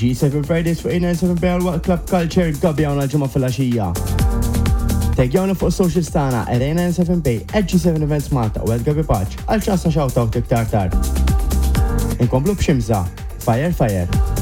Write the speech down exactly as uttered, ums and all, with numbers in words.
G seven Fridays fuq A ninety-seven Bay għal waqt Club Culture Gabi għawna ġimma fil-axija. Tegjawna fuq social stana at A ninety-seven Bay at G seven Events Malta u għed Gabi Paċ għal ċassa xawtaw tiktar tard. Inkomplu b'ximza, fire fire.